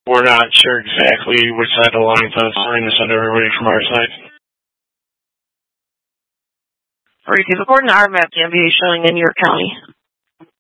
We're not sure exactly which side of the line, so it's trying to send everybody from our side. Receive according to our map, the MV is showing in York County.